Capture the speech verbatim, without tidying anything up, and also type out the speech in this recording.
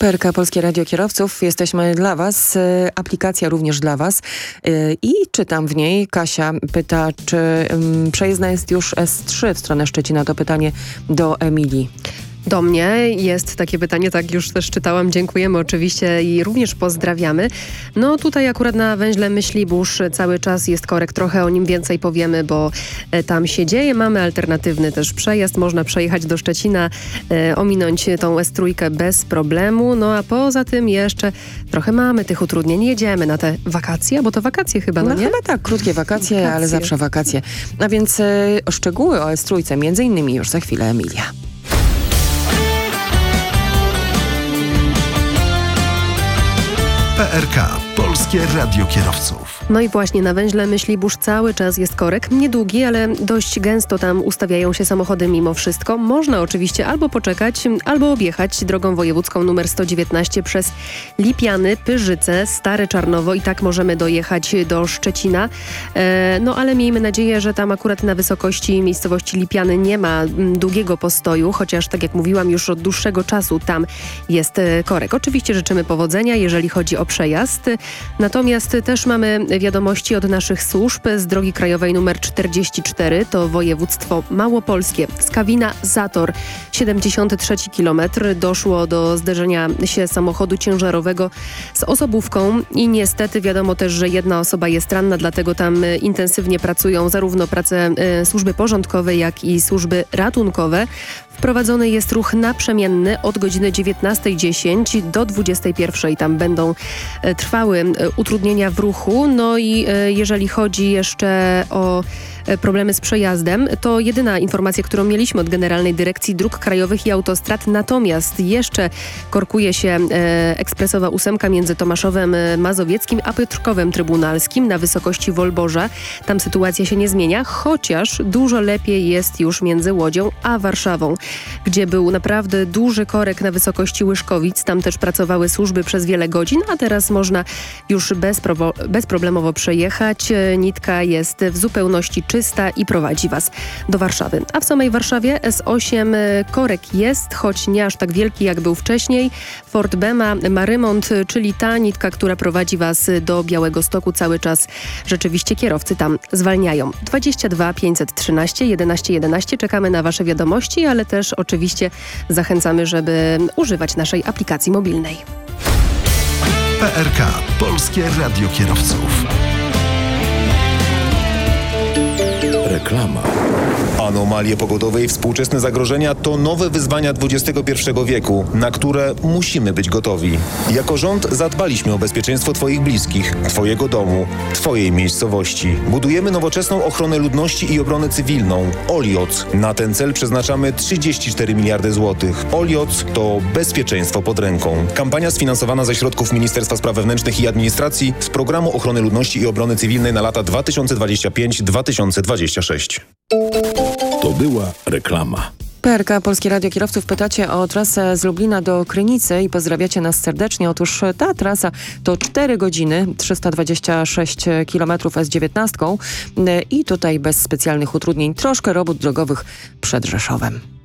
P R K Polskie Radio Kierowców. Jesteśmy dla Was. Aplikacja również dla Was. I czytam w niej. Kasia pyta, czy um, przejezdna jest już S trzy w stronę Szczecina. To pytanie do Emilii. Do mnie jest takie pytanie, tak już też czytałam. Dziękujemy oczywiście i również pozdrawiamy. No tutaj akurat na węźle Myślibórz cały czas jest korek. Trochę o nim więcej powiemy, bo tam się dzieje. Mamy alternatywny też przejazd. Można przejechać do Szczecina, e, ominąć tą S trzy bez problemu. No a poza tym jeszcze trochę mamy tych utrudnień. Jedziemy na te wakacje, bo to wakacje chyba, no, no nie? chyba tak, krótkie wakacje, wakacje, ale zawsze wakacje. A więc e, szczegóły o S trzy między innymi już za chwilę Emilia. P R K. Polskie Radio Kierowców. No i właśnie na węźle Myślibórz cały czas jest korek. Niedługi, ale dość gęsto tam ustawiają się samochody mimo wszystko. Można oczywiście albo poczekać, albo objechać drogą wojewódzką numer sto dziewiętnaście przez Lipiany, Pyrzyce, Stare Czarnowo i tak możemy dojechać do Szczecina. E, no ale miejmy nadzieję, że tam akurat na wysokości miejscowości Lipiany nie ma m, długiego postoju, chociaż tak jak mówiłam już od dłuższego czasu tam jest e, korek. Oczywiście życzymy powodzenia, jeżeli chodzi o przejazd. Natomiast też mamy wiadomości od naszych służb z drogi krajowej numer czterdzieści cztery, to województwo małopolskie. Skawina Zator, siedemdziesiąty trzeci kilometr. Doszło do zderzenia się samochodu ciężarowego z osobówką i niestety wiadomo też, że jedna osoba jest ranna, dlatego tam intensywnie pracują zarówno prace y, służby porządkowe, jak i służby ratunkowe. Wprowadzony jest ruch naprzemienny od godziny dziewiętnastej dziesięć do dwudziestej pierwszej. Tam będą e, trwały e, utrudnienia w ruchu. No i e, jeżeli chodzi jeszcze o e, problemy z przejazdem, to jedyna informacja, którą mieliśmy od Generalnej Dyrekcji Dróg Krajowych i Autostrad. Natomiast jeszcze korkuje się e, ekspresowa ósemka między Tomaszowem e, Mazowieckim a Piotrkowem Trybunalskim na wysokości Wolborza. Tam sytuacja się nie zmienia, chociaż dużo lepiej jest już między Łodzią a Warszawą, gdzie był naprawdę duży korek na wysokości Łyszkowic. Tam też pracowały służby przez wiele godzin, a teraz można już bezpro- bezproblemowo przejechać. Nitka jest w zupełności czysta i prowadzi Was do Warszawy. A w samej Warszawie S osiem korek jest, choć nie aż tak wielki jak był wcześniej. Fort Bema ma remont, czyli ta nitka, która prowadzi Was do Białegostoku. Cały czas rzeczywiście kierowcy tam zwalniają. dwadzieścia dwa pięćset trzynaście jedenaście jedenaście. Czekamy na Wasze wiadomości, ale też oczywiście zachęcamy, żeby używać naszej aplikacji mobilnej. P R K. Polskie Radio Kierowców. Reklama. Anomalie pogodowe i współczesne zagrożenia to nowe wyzwania dwudziestego pierwszego wieku, na które musimy być gotowi. Jako rząd zadbaliśmy o bezpieczeństwo Twoich bliskich, Twojego domu, Twojej miejscowości. Budujemy nowoczesną ochronę ludności i obronę cywilną. Olioc. Na ten cel przeznaczamy trzydzieści cztery miliardy złotych. Olioc to bezpieczeństwo pod ręką. Kampania sfinansowana ze środków Ministerstwa Spraw Wewnętrznych i Administracji z Programu Ochrony Ludności i Obrony Cywilnej na lata dwa tysiące dwudziesty piąty do dwa tysiące dwudziestego szóstego. To była reklama. P R K Polskie Radio Kierowców. Pytacie o trasę z Lublina do Krynicy i pozdrawiacie nas serdecznie. Otóż ta trasa to cztery godziny, trzysta dwadzieścia sześć kilometrów S dziewiętnaście i tutaj bez specjalnych utrudnień troszkę robót drogowych przed Rzeszowem.